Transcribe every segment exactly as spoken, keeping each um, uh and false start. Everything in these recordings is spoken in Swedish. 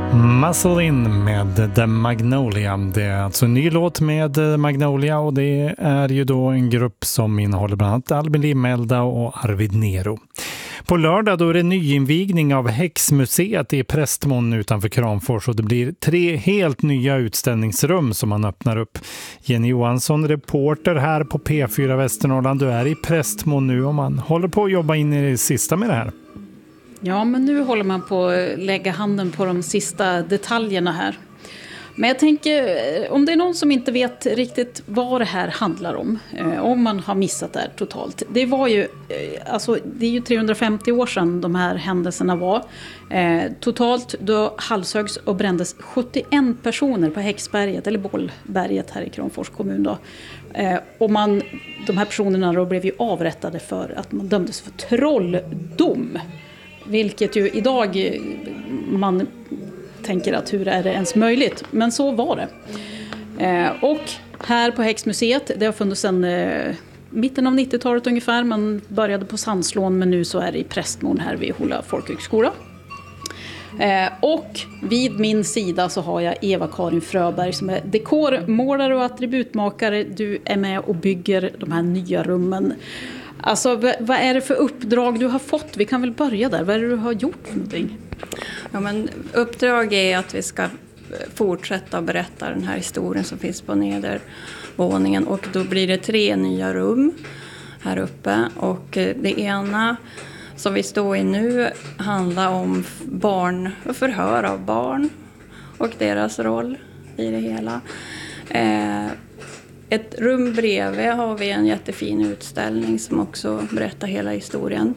Muscle In med The Magnolia. Det är alltså en ny låt med Magnolia och det är ju då en grupp som innehåller bland annat Albin Limelda och Arvid Nero. På lördag då är det nyinvigning av Häxmuseet i Prästmon utanför Kramfors och det blir tre helt nya utställningsrum som man öppnar upp. Jenny Johansson, reporter här på P fyra Västernorrland. Du är i Prästmon nu och man håller på att jobba in i det sista med det här. Ja, men nu håller man på att lägga handen på de sista detaljerna här. Men jag tänker, om det är någon som inte vet riktigt vad det här handlar om, eh, om man har missat det här totalt. Det var ju, eh, alltså det är ju trehundrafemtio år sedan de här händelserna var. Eh, totalt då halshögs och brändes sjuttioen personer på Häxberget, eller Bollberget här i Kramfors kommun då. Eh, och man, de här personerna då blev ju avrättade för att man dömdes för trolldom. Vilket ju idag man tänker att hur är det ens möjligt. Men så var det. Eh, och här på Häxmuseet, det har funnits sedan eh, mitten av nittiotalet ungefär. Man började på Sandslån men nu så är det i Prästmon här vid Håla folkhögskola. Eh, och vid min sida så har jag Eva-Karin Fröberg som är dekormålare och attributmakare. Du är med och bygger de här nya rummen. Alltså, vad är det för uppdrag du har fått? Vi kan väl börja där. Vad är det du har gjort för någonting? Ja, men uppdrag är att vi ska fortsätta berätta den här historien som finns på nedervåningen. Och då blir det tre nya rum här uppe. Och det ena som vi står i nu handlar om barn och förhör av barn och deras roll i det hela. Eh, Ett rum bredvid har vi en jättefin utställning som också berättar hela historien.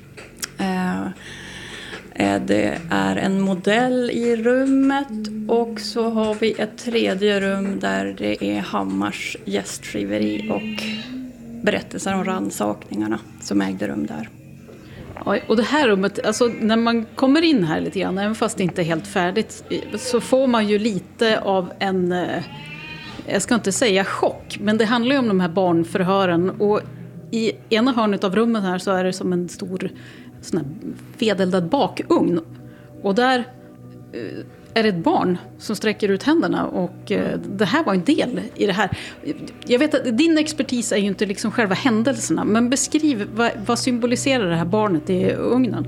Det är en modell i rummet och så har vi ett tredje rum där det är Hammars gästgiveri och berättelser om rannsakningarna som ägde rum där. Oj, och det här rummet, alltså när man kommer in här lite grann, även fast det inte är helt färdigt, så får man ju lite av en... Jag ska inte säga chock, men det handlar ju om de här barnförhören. Och i ena hörnet av rummet här så är det som en stor sån här vedeldad bakugn. Och där är det ett barn som sträcker ut händerna. Och det här var en del i det här. Jag vet att din expertis är ju inte liksom själva händelserna. Men beskriv, vad, vad symboliserar det här barnet i ugnen?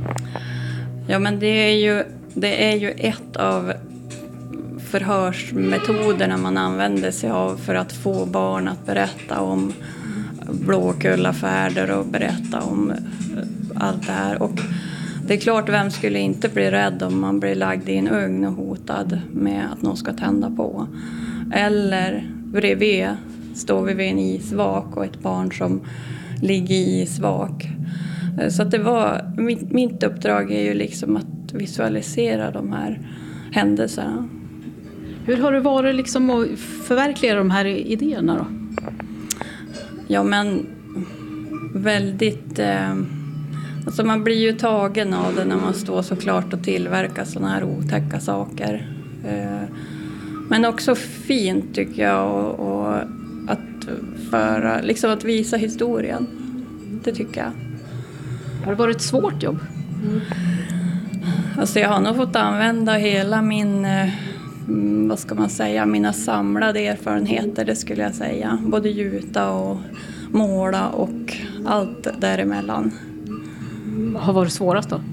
Ja, men det är ju, det är ju ett av... förhörsmetoderna man använder sig av för att få barn att berätta om Blåkullafärder och berätta om allt det här. Och det är klart, vem skulle inte bli rädd om man blir lagd i en ugn och hotad med att någon ska tända på. Eller bredvid står vi vid en isvak och ett barn som ligger i isvak. Så att det var, mitt, mitt uppdrag är ju liksom att visualisera de här händelserna. Hur har det varit liksom att förverkliga de här idéerna då? Ja, men väldigt... Eh, alltså man blir ju tagen av det när man står såklart och tillverkar såna här otäcka saker. Eh, men också fint tycker jag och, och att, föra, liksom att visa historien. Det tycker jag. Har det varit ett svårt jobb? Mm. Alltså jag har nog fått använda hela min... Eh, vad ska man säga, mina samlade erfarenheter, det skulle jag säga. Både gjuta och måla och allt däremellan. Vad har varit svårast då?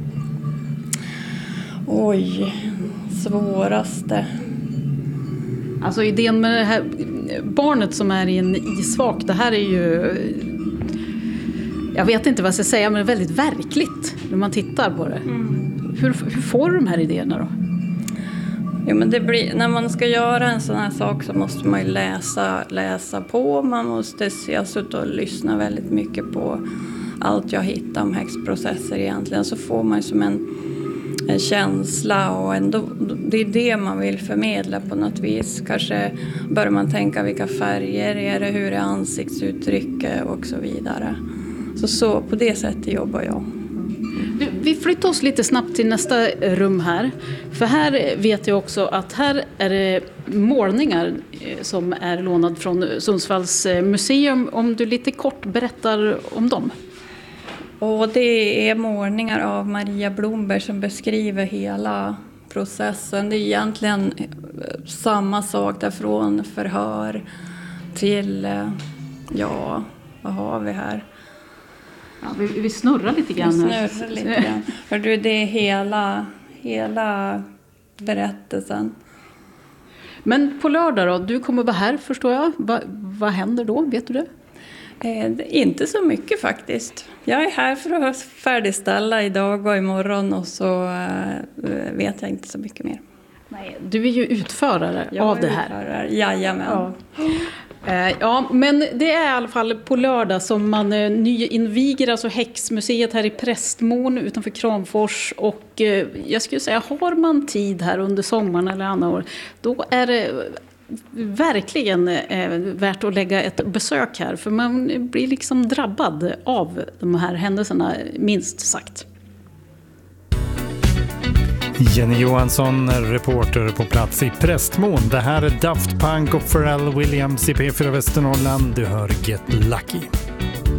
Oj, svåraste. Alltså idén med det här barnet som är i en isvak, det här är ju... Jag vet inte vad jag ska säga, men det är väldigt verkligt när man tittar på det. Mm. Hur, hur får du de här idéerna då? Jo, men det blir, när man ska göra en sån här sak så måste man ju läsa, läsa på. Man måste se ut och lyssna väldigt mycket på allt jag hittar om häxprocesser egentligen. Så får man ju som en, en känsla och ändå, det är det man vill förmedla på något vis. Kanske börjar man tänka vilka färger är det, hur är ansiktsuttryck och så vidare. Så, så på det sättet jobbar jag. Du, vi flyttar oss lite snabbt till nästa rum här. För här vet jag också att här är det målningar som är lånad från Sundsvalls museum. Om du lite kort berättar om dem. Och det är målningar av Maria Blomberg som beskriver hela processen. Det är egentligen samma sak där från förhör till, ja, vad har vi här? Ja, vi, vi snurrar lite grann. Vi snurrar lite grann. För du, det är hela, hela berättelsen. Men på lördag då, du kommer vara här förstår jag. Va, vad händer då, vet du det? Eh, inte så mycket faktiskt. Jag är här för att färdigställa idag och imorgon och så eh, vet jag inte så mycket mer. Nej, du är ju utförare jag av det här. Utförare. Jajamän. Ja. Eh, ja, men det är i alla fall på lördag som man eh, nyinviger alltså Häxmuseet här i Prästmån utanför Kramfors. Och eh, jag skulle säga, har man tid här under sommaren eller andra år, då är det verkligen eh, värt att lägga ett besök här. För man blir liksom drabbad av de här händelserna, minst sagt. Jenny Johansson, reporter på plats i Prästmån. Det här är Daft Punk och Pharrell Williams i P fyra Västernorrland. Du hör Get Lucky.